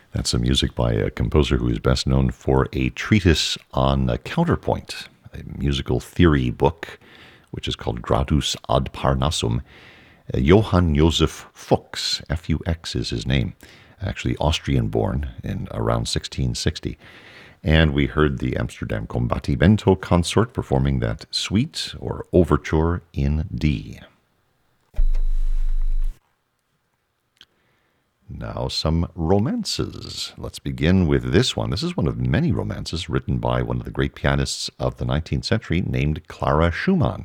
That's some music by a composer who is best known for a treatise on counterpoint, a musical theory book, which is called Gradus ad Parnassum. Johann Joseph Fuchs, F-U-X is his name, actually Austrian-born in around 1660. And we heard the Amsterdam Combattimento Consort performing that suite or overture in D. Now some romances. Let's begin with this one. This is one of many romances written by one of the great pianists of the 19th century named Clara Schumann.